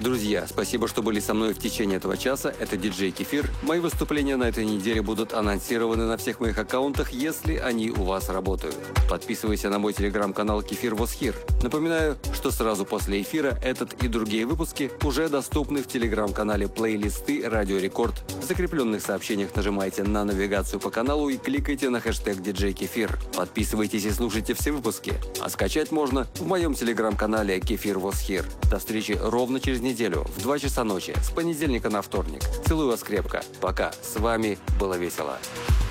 Друзья, спасибо, что были со мной в течение этого часа. Это диджей Кефир. Мои выступления на этой неделе будут анонсированы на всех моих аккаунтах, если они у вас работают. Подписывайся на мой телеграм-канал Кефир Was Here. Напоминаю, что сразу после эфира этот и другие выпуски уже доступны в телеграм-канале плейлисты Радио Рекорд. В закрепленных сообщениях нажимайте на навигацию по каналу и кликайте на хэштег диджей Кефир. Подписывайтесь и слушайте все выпуски. А скачать можно в моем телеграм-канале Кефир Was Here. До встречи ровно через неделю в 2 часа ночи с понедельника на вторник. Целую вас крепко. Пока. С вами было весело.